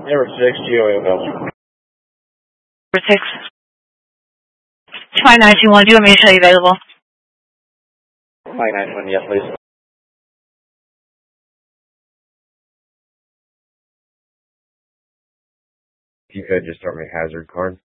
Number 6, GOA available. Number 6. 5921, do you want me to tell you available? 5921, yes, please. If you could just start my hazard card.